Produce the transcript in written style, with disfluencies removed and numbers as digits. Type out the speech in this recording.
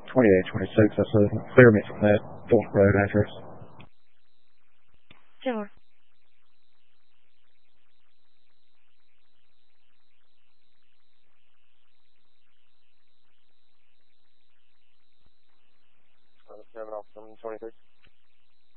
2826. That's a clear me from that Fulton Road address. Sure. Seven off 23.